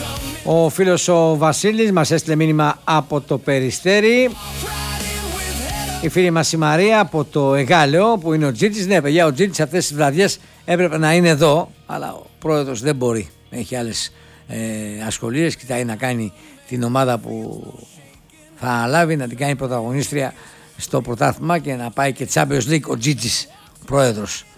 Ο φίλος ο Βασίλης μας έστειλε μήνυμα από το Περιστέρι. Η φίλη μας η Μαρία από το Εγάλεο που είναι ο Τζίτζης. Ναι παιδιά, ο Τζίτζης αυτές τις βραδιές έπρεπε να είναι εδώ, αλλά ο πρόεδρος δεν μπορεί, έχει άλλες ασχολίες, κοιτάει να κάνει την ομάδα που θα αναλάβει, να την κάνει πρωταγωνίστρια στο πρωτάθλημα και να πάει και Champions League ο Τζίτζης πρόεδρος.